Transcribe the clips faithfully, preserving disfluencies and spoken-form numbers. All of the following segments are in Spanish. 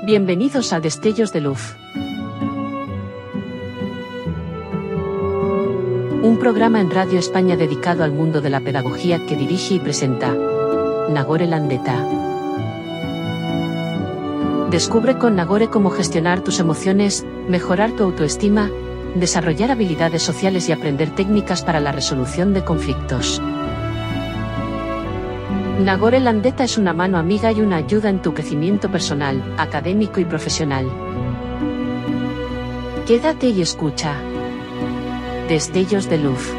Bienvenidos a Destellos de Luz. Un programa en Radio España dedicado al mundo de la pedagogía que dirige y presenta Nagore Landeta. Descubre con Nagore cómo gestionar tus emociones, mejorar tu autoestima, desarrollar habilidades sociales y aprender técnicas para la resolución de conflictos. Nagore Landeta es una mano amiga y una ayuda en tu crecimiento personal, académico y profesional. Quédate y escucha. Destellos de Luz.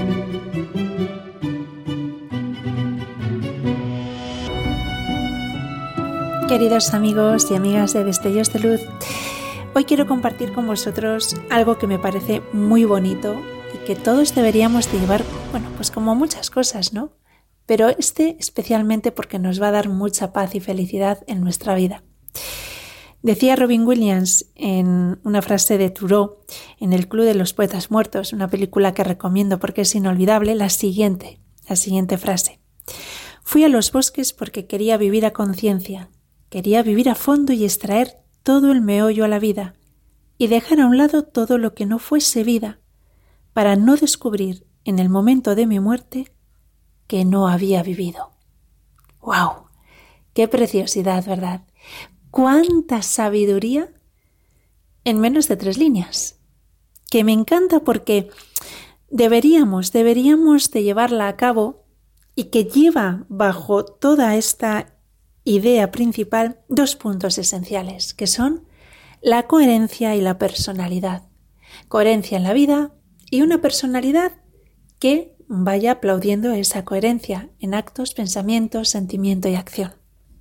Queridos amigos y amigas de Destellos de Luz, hoy quiero compartir con vosotros algo que me parece muy bonito y que todos deberíamos de llevar, bueno, pues como muchas cosas, ¿no? Pero este especialmente porque nos va a dar mucha paz y felicidad en nuestra vida. Decía Robin Williams en una frase de Thoreau en El Club de los Poetas Muertos, una película que recomiendo porque es inolvidable, la siguiente, la siguiente frase. Fui a los bosques porque quería vivir a conciencia, quería vivir a fondo y extraer todo el meollo a la vida y dejar a un lado todo lo que no fuese vida para no descubrir en el momento de mi muerte que no había vivido. ¡Wow! ¡Qué preciosidad!, ¿verdad? ¡Cuánta sabiduría en menos de tres líneas! Que me encanta porque deberíamos, deberíamos de llevarla a cabo y que lleva bajo toda esta idea principal dos puntos esenciales, que son la coherencia y la personalidad. Coherencia en la vida y una personalidad que vaya aplaudiendo esa coherencia en actos, pensamientos, sentimiento y acción.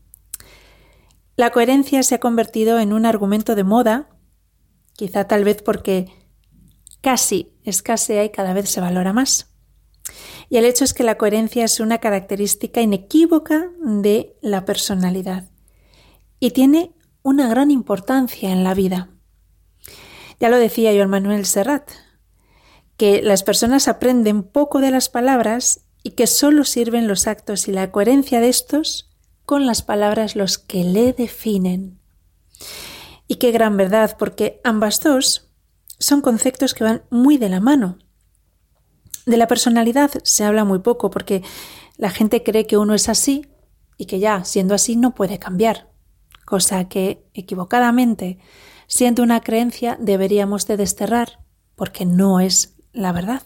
La coherencia se ha convertido en un argumento de moda, quizá tal vez porque casi escasea y cada vez se valora más. Y el hecho es que la coherencia es una característica inequívoca de la personalidad y tiene una gran importancia en la vida. Ya lo decía Joan Manuel Serrat, que las personas aprenden poco de las palabras y que solo sirven los actos y la coherencia de estos con las palabras los que le definen. Y qué gran verdad, porque ambas dos son conceptos que van muy de la mano. De la personalidad se habla muy poco porque la gente cree que uno es así y que ya, siendo así, no puede cambiar, cosa que, equivocadamente, siendo una creencia, deberíamos de desterrar porque no es la verdad.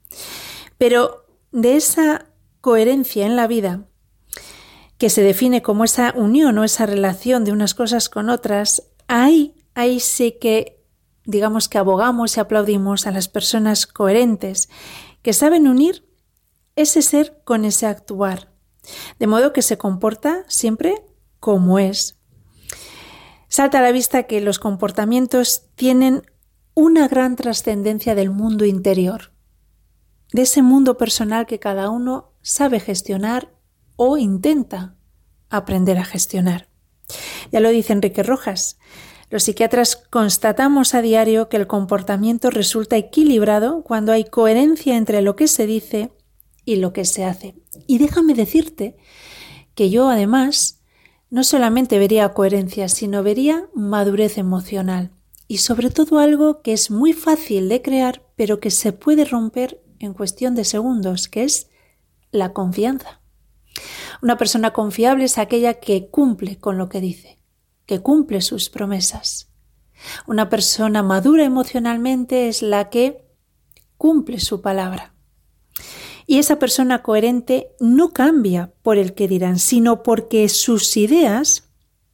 Pero de esa coherencia en la vida, que se define como esa unión o esa relación de unas cosas con otras, ahí, ahí sí que, digamos que abogamos y aplaudimos a las personas coherentes, que saben unir ese ser con ese actuar, de modo que se comporta siempre como es. Salta a la vista que los comportamientos tienen una gran trascendencia del mundo interior, de ese mundo personal que cada uno sabe gestionar o intenta aprender a gestionar. Ya lo dice Enrique Rojas, los psiquiatras constatamos a diario que el comportamiento resulta equilibrado cuando hay coherencia entre lo que se dice y lo que se hace. Y déjame decirte que yo además no solamente vería coherencia, sino vería madurez emocional. Y sobre todo algo que es muy fácil de crear, pero que se puede romper en cuestión de segundos, que es la confianza. Una persona confiable es aquella que cumple con lo que dice, que cumple sus promesas. Una persona madura emocionalmente es la que cumple su palabra. Y esa persona coherente no cambia por el que dirán, sino porque sus ideas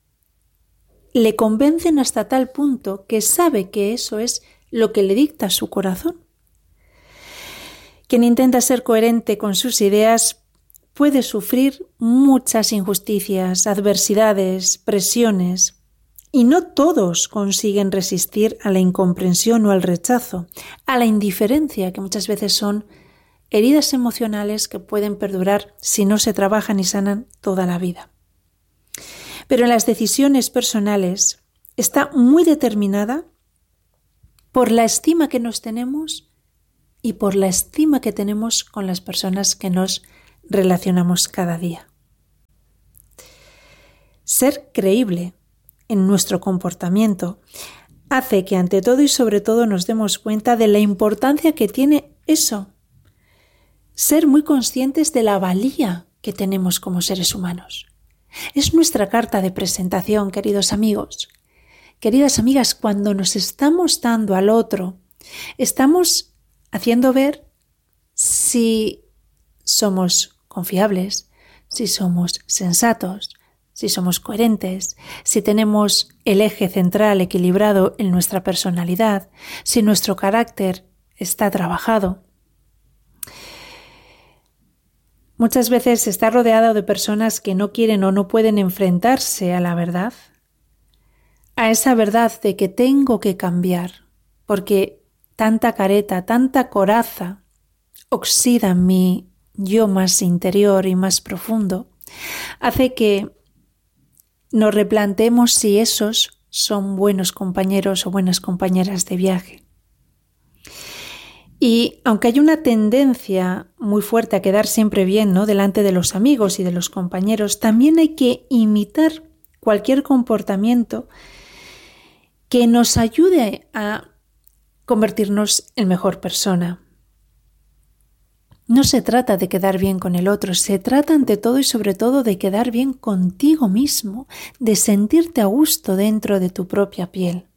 le convencen hasta tal punto que sabe que eso es lo que le dicta su corazón. Quien intenta ser coherente con sus ideas puede sufrir muchas injusticias, adversidades, presiones, y no todos consiguen resistir a la incomprensión o al rechazo, a la indiferencia, que muchas veces son heridas emocionales que pueden perdurar si no se trabajan y sanan toda la vida. Pero en las decisiones personales está muy determinada por la estima que nos tenemos y por la estima que tenemos con las personas que nos relacionamos cada día. Ser creíble en nuestro comportamiento, hace que ante todo y sobre todo nos demos cuenta de la importancia que tiene eso. Ser muy conscientes de la valía que tenemos como seres humanos. Es nuestra carta de presentación, queridos amigos. Queridas amigas, cuando nos estamos dando al otro, estamos haciendo ver si somos confiables, si somos sensatos, si somos coherentes, si tenemos el eje central equilibrado en nuestra personalidad, si nuestro carácter está trabajado. Muchas veces está rodeado de personas que no quieren o no pueden enfrentarse a la verdad, a esa verdad de que tengo que cambiar, porque tanta careta, tanta coraza oxida mi yo más interior y más profundo, hace que nos replanteemos si esos son buenos compañeros o buenas compañeras de viaje. Y aunque hay una tendencia muy fuerte a quedar siempre bien, ¿no?, delante de los amigos y de los compañeros, también hay que imitar cualquier comportamiento que nos ayude a convertirnos en mejor persona. No se trata de quedar bien con el otro, se trata ante todo y sobre todo de quedar bien contigo mismo, de sentirte a gusto dentro de tu propia piel.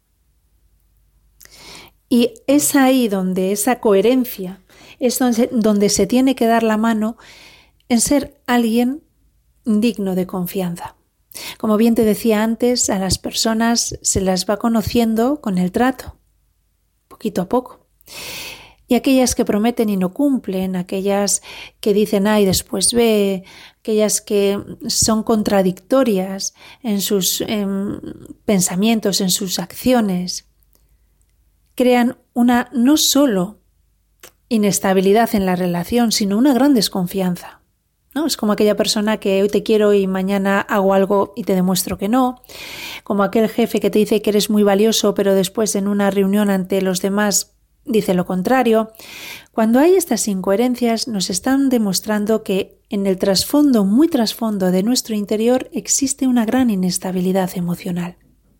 Y es ahí donde esa coherencia es donde, donde se tiene que dar la mano en ser alguien digno de confianza. Como bien te decía antes, a las personas se las va conociendo con el trato, poquito a poco. Y aquellas que prometen y no cumplen, aquellas que dicen A y después B, aquellas que son contradictorias en sus en pensamientos, en sus acciones, crean una no solo inestabilidad en la relación, sino una gran desconfianza, ¿no? Es como aquella persona que hoy te quiero y mañana hago algo y te demuestro que no, como aquel jefe que te dice que eres muy valioso, pero después en una reunión ante los demás dice lo contrario. Cuando hay estas incoherencias, nos están demostrando que en el trasfondo, muy trasfondo de nuestro interior, existe una gran inestabilidad emocional.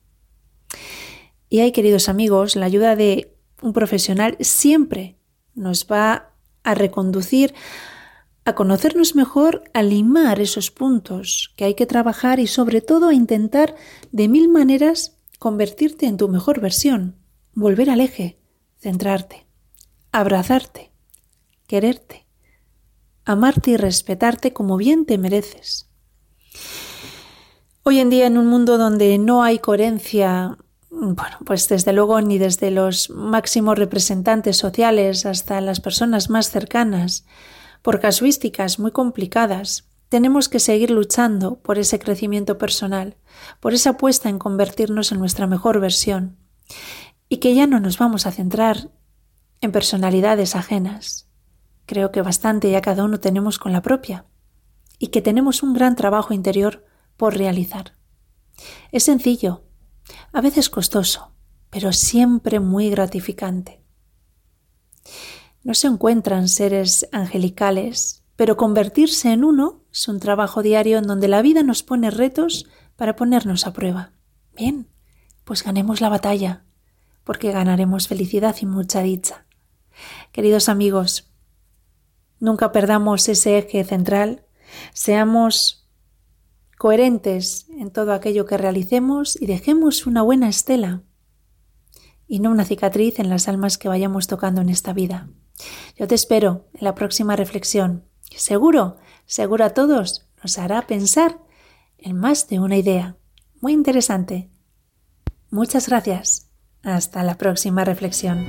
Y ahí, queridos amigos, la ayuda de un profesional siempre nos va a reconducir a conocernos mejor, a limar esos puntos que hay que trabajar y sobre todo a intentar de mil maneras convertirte en tu mejor versión, volver al eje, centrarte, abrazarte, quererte, amarte y respetarte como bien te mereces. Hoy en día, en un mundo donde no hay coherencia, bueno, pues desde luego ni desde los máximos representantes sociales hasta las personas más cercanas, por casuísticas muy complicadas, tenemos que seguir luchando por ese crecimiento personal, por esa apuesta en convertirnos en nuestra mejor versión. Y que ya no nos vamos a centrar en personalidades ajenas. Creo que bastante ya cada uno tenemos con la propia y que tenemos un gran trabajo interior por realizar. Es sencillo, a veces costoso, pero siempre muy gratificante. No se encuentran seres angelicales, pero convertirse en uno es un trabajo diario en donde la vida nos pone retos para ponernos a prueba. Bien, pues ganemos la batalla, porque ganaremos felicidad y mucha dicha. Queridos amigos, nunca perdamos ese eje central, seamos coherentes en todo aquello que realicemos y dejemos una buena estela y no una cicatriz en las almas que vayamos tocando en esta vida. Yo te espero en la próxima reflexión, que seguro, seguro a todos nos hará pensar en más de una idea muy interesante. Muchas gracias. Hasta la próxima reflexión.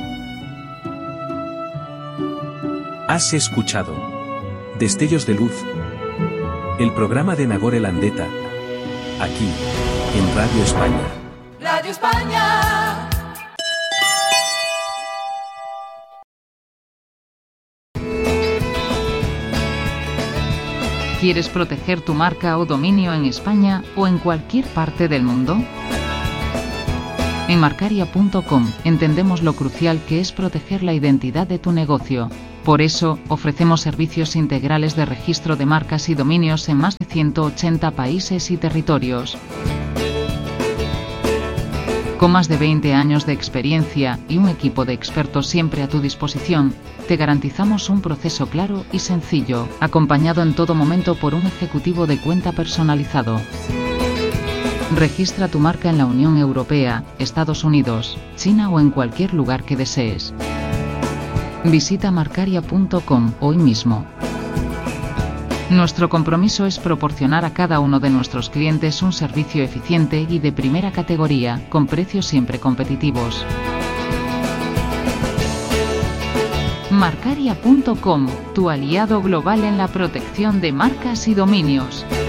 Has escuchado Destellos de Luz, el programa de Nagore Landeta, aquí, en Radio España. Radio España. ¿Quieres proteger tu marca o dominio en España o en cualquier parte del mundo? En Marcaria punto com entendemos lo crucial que es proteger la identidad de tu negocio. Por eso, ofrecemos servicios integrales de registro de marcas y dominios en más de ciento ochenta países y territorios. Con más de veinte años de experiencia y un equipo de expertos siempre a tu disposición, te garantizamos un proceso claro y sencillo, acompañado en todo momento por un ejecutivo de cuenta personalizado. Registra tu marca en la Unión Europea, Estados Unidos, China o en cualquier lugar que desees. Visita marcaria punto com hoy mismo. Nuestro compromiso es proporcionar a cada uno de nuestros clientes un servicio eficiente y de primera categoría, con precios siempre competitivos. marcaria punto com, tu aliado global en la protección de marcas y dominios.